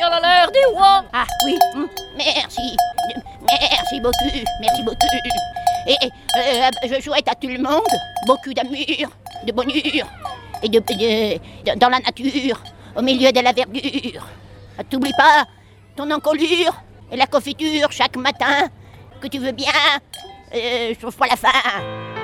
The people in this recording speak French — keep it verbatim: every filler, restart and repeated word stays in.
bien la l'air des rois. Ah oui, hum, merci. Merci beaucoup, merci beaucoup. Et euh, je souhaite à tout le monde beaucoup d'amour, de bonheur et de, de, de dans la nature, au milieu de la verdure. T'oublie pas ton encolure et la confiture chaque matin, que tu veux bien, euh, je trouve pas la fin.